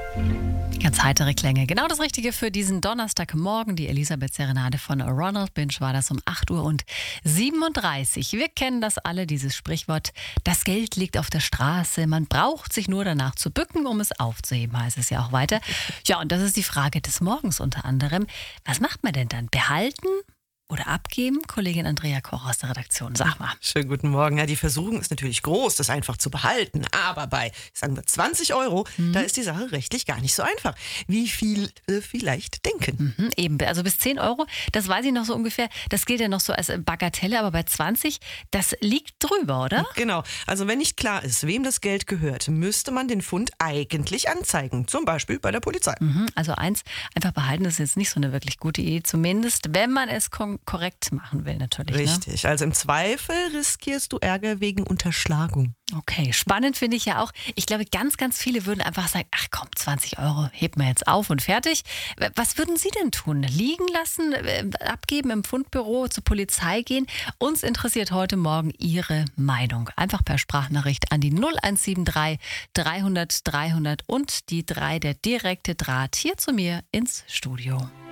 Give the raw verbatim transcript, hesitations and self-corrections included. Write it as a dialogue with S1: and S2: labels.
S1: Ganz heitere Klänge. Genau das Richtige für diesen Donnerstagmorgen. Die Elisabeth-Serenade von Ronald Binge war das um acht Uhr und siebenunddreißig. Wir kennen das alle, dieses Sprichwort. Das Geld liegt auf der Straße. Man braucht sich nur danach zu bücken, um es aufzuheben, heißt es ja auch weiter. Ja, und das ist die Frage des Morgens unter anderem. Was macht man denn dann? Behalten oder abgeben? Kollegin Andrea Koch aus der Redaktion, sag mal.
S2: Schönen guten Morgen. Ja, die Versuchung ist natürlich groß, das einfach zu behalten. Aber bei, sagen wir, zwanzig Euro, mhm. da ist die Sache rechtlich gar nicht so einfach. Wie viel äh, vielleicht denken.
S1: Mhm, eben, also bis zehn Euro, das weiß ich noch so ungefähr. Das gilt ja noch so als Bagatelle, aber bei zwanzig, das liegt drüber, oder?
S2: Genau. Also wenn nicht klar ist, wem das Geld gehört, müsste man den Fund eigentlich anzeigen. Zum Beispiel bei der Polizei.
S1: Mhm, also eins, einfach behalten, das ist jetzt nicht so eine wirklich gute Idee. Zumindest, wenn man es kon- korrekt machen will, natürlich.
S2: Richtig.
S1: Ne?
S2: Also im Zweifel riskierst du Ärger wegen Unterschlagung.
S1: Okay, spannend finde ich ja auch. Ich glaube, ganz, ganz viele würden einfach sagen, ach komm, zwanzig Euro, hebt man jetzt auf und fertig. Was würden Sie denn tun? Liegen lassen, abgeben im Fundbüro, zur Polizei gehen? Uns interessiert heute Morgen Ihre Meinung. Einfach per Sprachnachricht an die null eins sieben drei dreihundert dreihundert und die drei der direkte Draht hier zu mir ins Studio.